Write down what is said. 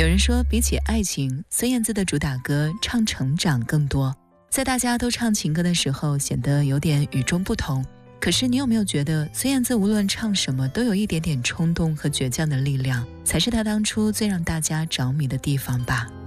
有人说，比起爱情，孙燕姿的主打歌唱成长更多，在大家都唱情歌的时候显得有点与众不同。可是你有没有觉得，孙燕姿无论唱什么都有一点点冲动和倔强的力量，才是她当初最让大家着迷的地方吧？